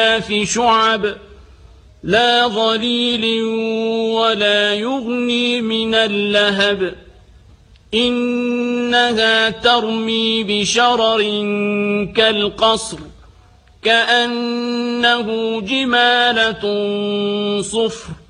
في شعب لا ظليل ولا يغني من اللهب إنها ترمي بشرر كالقصر كأنه جمالة صفر